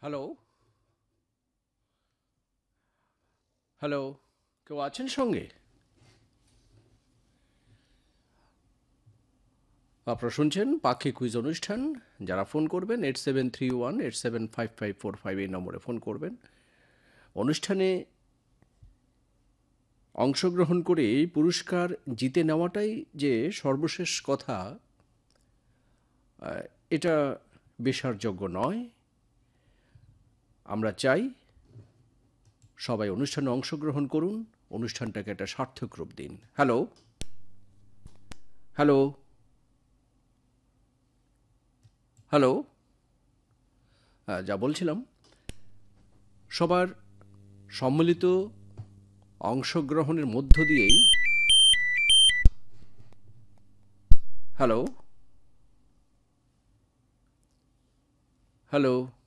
Hello, hello, কেউ আছেন সঙ্গে? আপনারা শুনছেন পাখি কুইজ অনুষ্ঠান। যারা ফোন করবেন 8731 875545 এই নম্বরে ফোন করবেন। অনুষ্ঠানে অংশগ্রহণ করে পুরস্কার জিতে নেওয়াটাই যে সর্বশেষ কথা, এটা বিশ্বাসযোগ্য নয়। আমরা চাই সবাই অনুষ্ঠানে অংশগ্রহণ করুন, অনুষ্ঠানটাকে একটা সার্থক রূপ দিন। হ্যালো, হ্যালো, হ্যালো, যা বলছিলাম, সবার সম্মিলিত অংশগ্রহণের মধ্য দিয়েই। Hello, hello,